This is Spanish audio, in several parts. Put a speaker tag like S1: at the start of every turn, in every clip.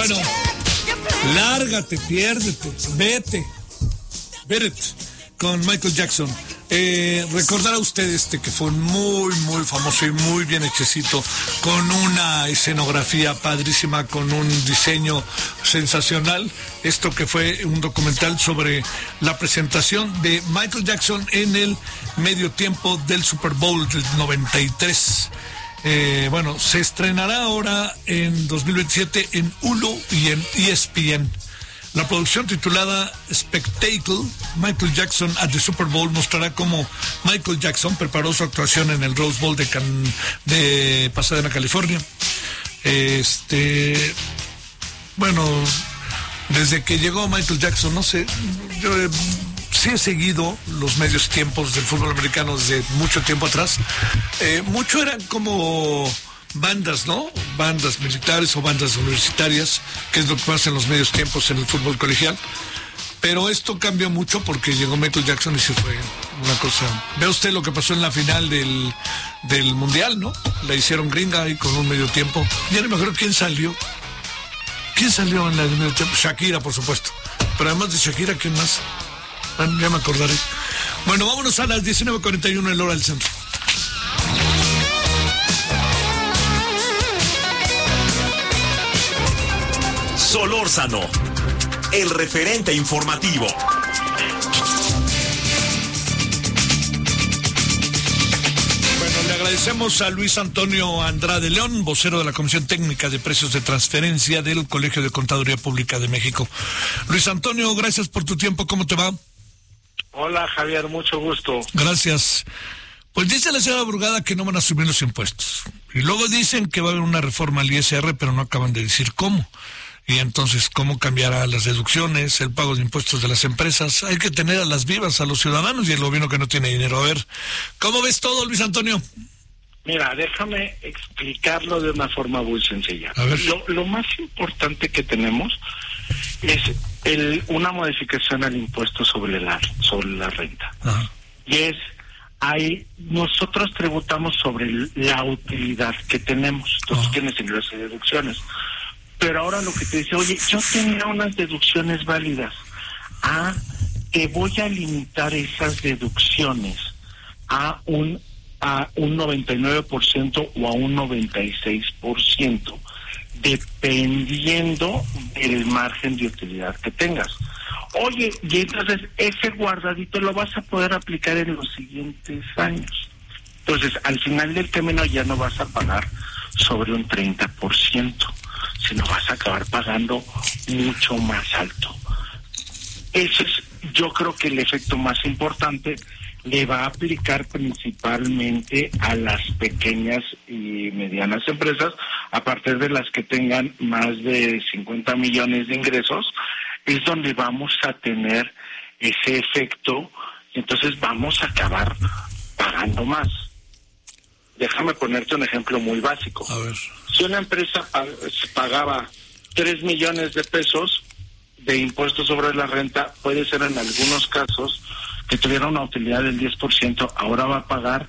S1: Bueno, lárgate, piérdete, vete con Michael Jackson. Recordará usted que fue muy, muy famoso y muy bien hechecito, con una escenografía padrísima, con un diseño sensacional. Esto que fue un documental sobre la presentación de Michael Jackson en el medio tiempo del Super Bowl del 93. Bueno, se estrenará ahora en 2027 en Hulu y en ESPN. La producción titulada Spectacle, Michael Jackson at the Super Bowl, mostrará cómo Michael Jackson preparó su actuación en el Rose Bowl de Pasadena, California. Bueno, desde que llegó Michael Jackson, no sé, yo sí he seguido los medios tiempos del fútbol americano desde mucho tiempo atrás. Mucho eran como bandas, ¿no? Bandas militares o bandas universitarias, que es lo que pasa en los medios tiempos en el fútbol colegial. Pero esto cambió mucho porque llegó Michael Jackson y se fue una cosa. Ve usted lo que pasó en la final del Mundial, ¿no? La hicieron gringa ahí con un medio tiempo. Ya no me acuerdo quién salió. ¿Quién salió en la medio tiempo? Shakira, por supuesto. Pero además de Shakira, ¿quién más? Ya me acordaré. Bueno, vámonos a las 19:41 en la hora del centro.
S2: Solórzano, el referente informativo.
S1: Bueno, le agradecemos a Luis Antonio Andrade León, vocero de la Comisión Técnica de Precios de Transferencia del Colegio de Contaduría Pública de México. Luis Antonio, gracias por tu tiempo, ¿cómo te va?
S3: Hola Javier, mucho gusto.
S1: Gracias. Pues dice la señora Brugada que no van a subir los impuestos. Y luego dicen que va a haber una reforma al ISR, pero no acaban de decir cómo. Y entonces, ¿cómo cambiará las deducciones, el pago de impuestos de las empresas? Hay que tener a las vivas a los ciudadanos y el gobierno que no tiene dinero. A ver, ¿cómo ves todo, Luis Antonio?
S3: Mira, déjame explicarlo de una forma muy sencilla.
S1: A ver.
S3: Lo más importante que tenemos es una modificación al impuesto sobre la renta.
S1: Ajá.
S3: Y nosotros tributamos sobre la utilidad que tenemos. Entonces tienes ingresos y deducciones. Pero ahora lo que te dice, oye, yo tenía unas deducciones válidas. Te voy a limitar esas deducciones a un 99% o a un 96%, dependiendo del margen de utilidad que tengas. Oye, y entonces ese guardadito lo vas a poder aplicar en los siguientes años. Entonces, al final del camino ya no vas a pagar sobre un 30%, sino vas a acabar pagando mucho más alto. Eso es, yo creo que el efecto más importante le va a aplicar principalmente a las pequeñas y medianas empresas, a partir de las que tengan más de 50 millones de ingresos, es donde vamos a tener ese efecto, y entonces vamos a acabar pagando más. Déjame ponerte un ejemplo muy básico.
S1: A ver.
S3: Si una empresa pagaba 3 millones de pesos de impuestos sobre la renta, puede ser en algunos casos que tuviera una utilidad del 10%, ahora va a pagar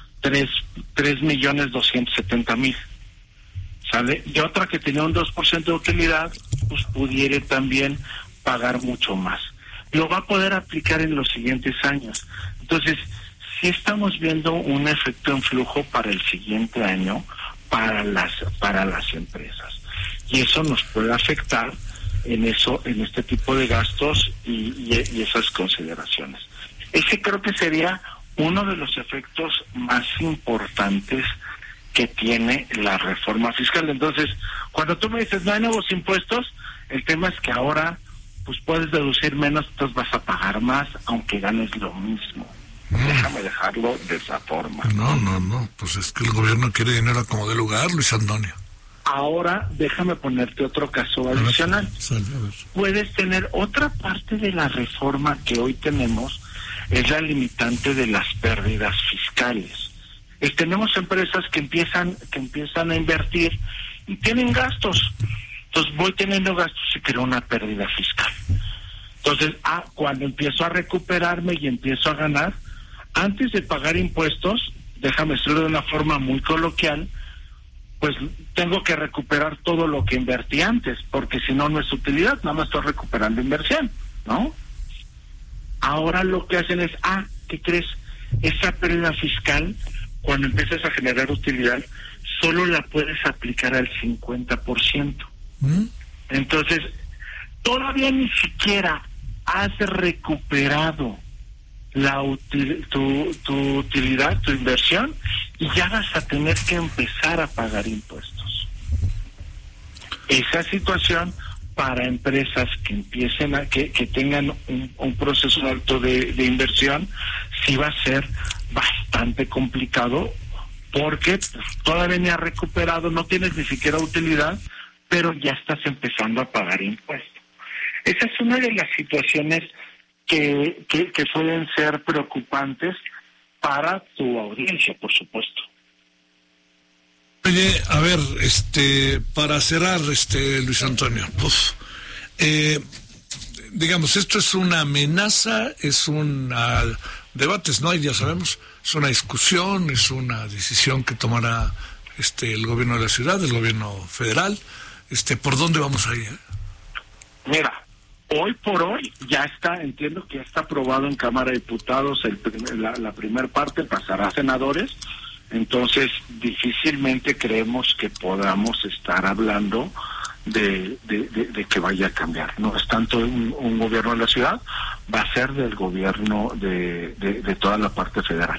S3: 3.270.000. ¿Sale? Y otra que tenía un 2% de utilidad, pues pudiera también pagar mucho más. Lo va a poder aplicar en los siguientes años. Entonces, sí estamos viendo un efecto en flujo para el siguiente año para las empresas. Y eso nos puede afectar en este tipo de gastos y esas consideraciones. Ese creo que sería uno de los efectos más importantes que tiene la reforma fiscal. Entonces, cuando tú me dices no hay nuevos impuestos, el tema es que ahora pues puedes deducir menos, entonces vas a pagar más aunque ganes lo mismo. Déjame dejarlo de esa forma.
S1: No, pues es que el gobierno quiere dinero como de lugar, Luis Antonio.
S3: Ahora déjame ponerte otro caso adicional.
S1: A ver.
S3: Puedes tener otra parte de la reforma que hoy tenemos, es la limitante de las pérdidas fiscales. Tenemos empresas que empiezan a invertir y tienen gastos. Entonces voy teniendo gastos y creo una pérdida fiscal. Entonces, cuando empiezo a recuperarme y empiezo a ganar, antes de pagar impuestos, déjame decirlo de una forma muy coloquial, pues tengo que recuperar todo lo que invertí antes, porque si no, no es utilidad, nada más estoy recuperando inversión, ¿no? Ahora lo que hacen es, ¿qué crees? Esa pérdida fiscal, cuando empiezas a generar utilidad, solo la puedes aplicar al 50%. Entonces, todavía ni siquiera has recuperado tu utilidad, tu inversión, y ya vas a tener que empezar a pagar impuestos. Esa situación para empresas que empiecen que tengan un proceso alto de inversión, sí va a ser bastante complicado, porque todavía ni has recuperado, no tienes ni siquiera utilidad, pero ya estás empezando a pagar impuestos. Esa es una de las situaciones que suelen ser preocupantes para tu audiencia, por supuesto.
S1: Oye, a ver, para cerrar, Luis Antonio, digamos, esto es una amenaza, es debates no hay, ya sabemos, es una discusión, es una decisión que tomará el gobierno de la ciudad, el gobierno federal. ¿Por dónde vamos ahí?
S3: Mira, hoy por hoy ya está, entiendo que ya está aprobado en Cámara de Diputados la primera parte, pasará a senadores. Entonces, difícilmente creemos que podamos estar hablando de que vaya a cambiar. No es tanto un gobierno de la ciudad, va a ser del gobierno de toda la parte federal.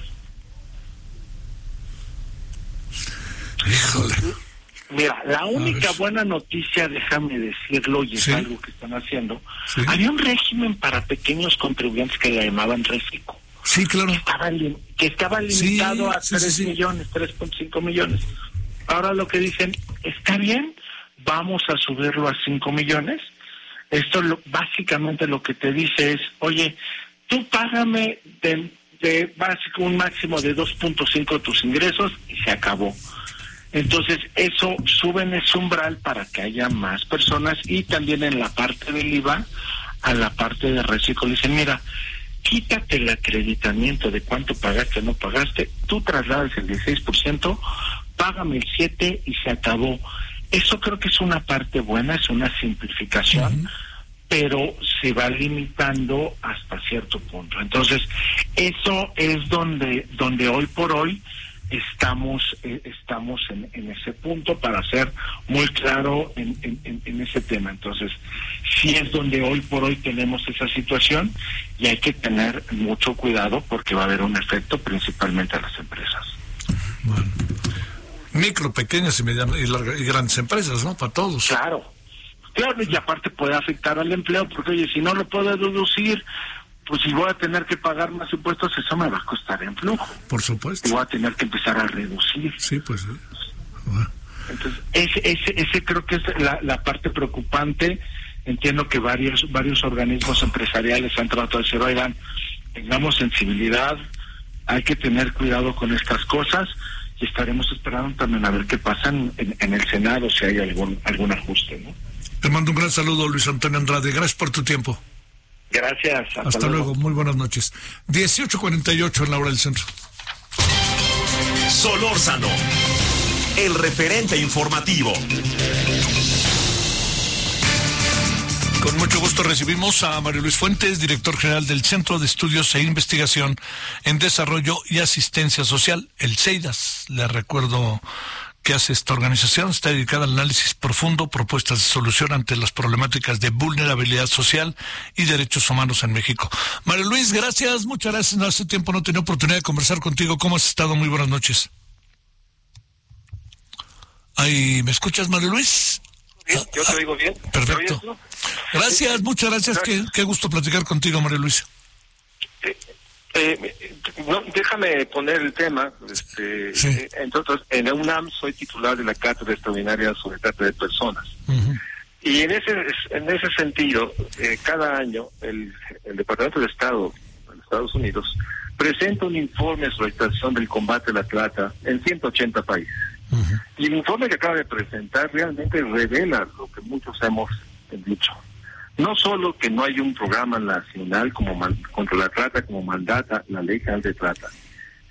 S1: Híjole.
S3: Mira, la única buena noticia, déjame decirlo, y es algo que están haciendo, había un régimen para pequeños contribuyentes que le llamaban Refico.
S1: Sí, claro.
S3: Que estaba limitado a 3 millones, 3.5 millones. Ahora lo que dicen, está bien, vamos a subirlo a 5 millones. Esto básicamente lo que te dice es, oye, tú págame de básico un máximo de 2.5 de tus ingresos y se acabó. Entonces eso suben ese umbral para que haya más personas, y también en la parte del IVA, a la parte de reciclo, dicen, mira, quítate el acreditamiento de cuánto pagaste o no pagaste, tú trasladas el 16%, págame el 7% y se acabó. Eso creo que es una parte buena, es una simplificación, pero se va limitando hasta cierto punto. Entonces, eso es donde hoy por hoy estamos en ese punto, para ser muy claro en ese tema. Entonces, sí es donde hoy por hoy tenemos esa situación, y hay que tener mucho cuidado porque va a haber un efecto principalmente a las empresas.
S1: Bueno, micro, pequeñas y medianas y grandes empresas, ¿no? Para todos.
S3: Claro, y aparte puede afectar al empleo, porque oye, si no lo puedo deducir, pues si voy a tener que pagar más impuestos, eso me va a costar en flujo.
S1: Por supuesto.
S3: Y voy a tener que empezar a reducir.
S1: Sí, pues sí.
S3: Bueno. Entonces, ese creo que es la parte preocupante. Entiendo que varios organismos empresariales han tratado de decir, oigan, tengamos sensibilidad, hay que tener cuidado con estas cosas, y estaremos esperando también a ver qué pasa en el Senado, si hay algún ajuste, ¿no?
S1: Te mando un gran saludo, Luis Antonio Andrade. Gracias por tu tiempo.
S3: Gracias.
S1: Hasta luego. Muy buenas noches. 18:48 en la hora del centro.
S2: Solórzano, el referente informativo.
S1: Con mucho gusto recibimos a Mario Luis Fuentes, director general del Centro de Estudios e Investigación en Desarrollo y Asistencia Social, el CEIDAS. Le recuerdo que hace esta organización, está dedicada al análisis profundo, propuestas de solución ante las problemáticas de vulnerabilidad social y derechos humanos en México. Mario Luis, gracias, muchas gracias. Hace tiempo no tenía oportunidad de conversar contigo. ¿Cómo has estado? Muy buenas noches. Ahí, ¿me escuchas, Mario Luis?
S4: Bien, yo te oigo bien.
S1: Perfecto. Gracias, muchas gracias. Qué gusto platicar contigo, Mario Luis.
S4: Déjame poner el tema.
S1: Sí.
S4: Entonces, en la UNAM soy titular de la Cátedra Extraordinaria sobre Trata de Personas. Y en ese sentido, cada año el Departamento de Estado de Estados Unidos presenta un informe sobre la situación del combate a la trata en 180 países. Y el informe que acaba de presentar realmente revela lo que muchos hemos dicho. No solo que no hay un programa nacional contra la trata como mandata la Ley General de Trata,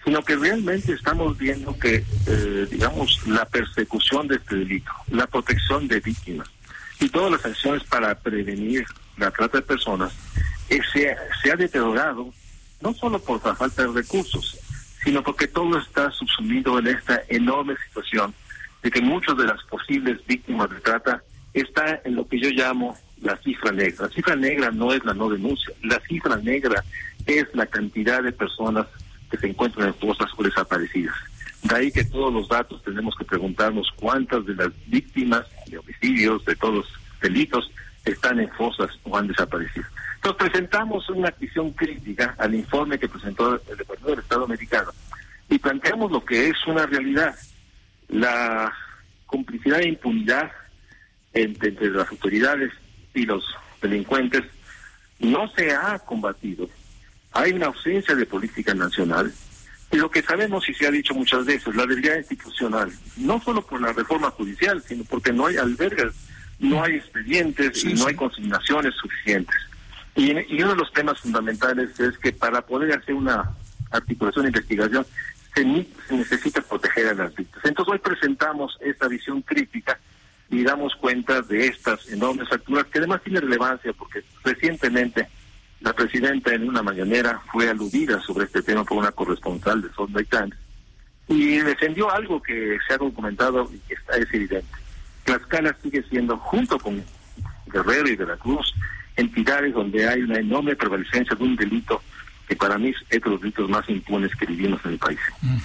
S4: sino que realmente estamos viendo que, digamos, la persecución de este delito, la protección de víctimas y todas las acciones para prevenir la trata de personas se ha deteriorado, no solo por la falta de recursos, sino porque todo está subsumido en esta enorme situación de que muchas de las posibles víctimas de trata está en lo que yo llamo la cifra negra. La cifra negra no es la no denuncia, la cifra negra es la cantidad de personas que se encuentran en fosas o desaparecidas. De ahí que todos los datos tenemos que preguntarnos cuántas de las víctimas de homicidios, de todos los delitos, están en fosas o han desaparecido. Entonces presentamos una visión crítica al informe que presentó el Departamento del Estado americano y planteamos lo que es una realidad. La complicidad e impunidad entre las autoridades y los delincuentes no se ha combatido. Hay una ausencia de política nacional y lo que sabemos y se ha dicho muchas veces, la debilidad institucional, no solo por la reforma judicial, sino porque no hay albergues, no hay expedientes y no hay consignaciones suficientes. Y uno de los temas fundamentales es que para poder hacer una articulación de investigación se necesita proteger a las víctimas. Entonces hoy presentamos esta visión crítica y damos cuenta de estas enormes facturas que además tiene relevancia porque recientemente la presidenta en una mañanera fue aludida sobre este tema por una corresponsal de Sunday Times y defendió algo que se ha documentado y que es evidente. Tlaxcala sigue siendo, junto con Guerrero y Veracruz, entidades donde hay una enorme prevalecencia de un delito que para mí es de los delitos más impunes que vivimos en el país.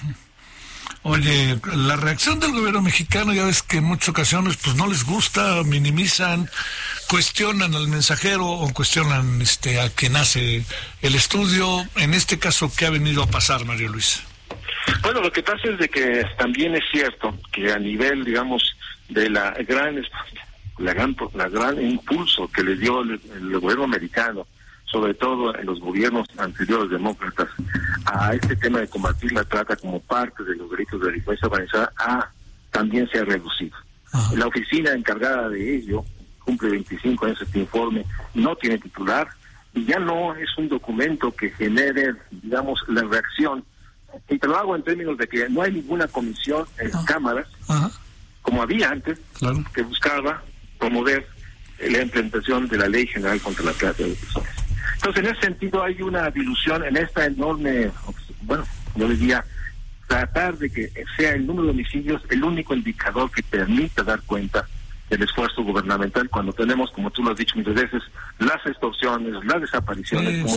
S1: Oye, la reacción del gobierno mexicano, ya ves que en muchas ocasiones pues no les gusta, minimizan, cuestionan al mensajero o cuestionan a quien hace el estudio. En este caso, ¿qué ha venido a pasar, Mario Luis?
S4: Bueno, lo que pasa es de que también es cierto que a nivel, digamos, de la gran impulso que le dio el gobierno americano, sobre todo en los gobiernos anteriores demócratas, a este tema de combatir la trata como parte de los delitos de delincuencia organizada, también se ha reducido. Ajá. La oficina encargada de ello, cumple 25 años este informe, no tiene titular, y ya no es un documento que genere, digamos, la reacción. Y te lo hago en términos de que no hay ninguna comisión en cámaras, como había antes, que buscaba promover la implementación de la Ley General contra la Trata de Personas. Entonces, en ese sentido, hay una dilución en esta enorme, bueno, yo diría, tratar de que sea el número de homicidios el único indicador que permita dar cuenta del esfuerzo gubernamental cuando tenemos, como tú lo has dicho muchas veces, las extorsiones, las desapariciones, como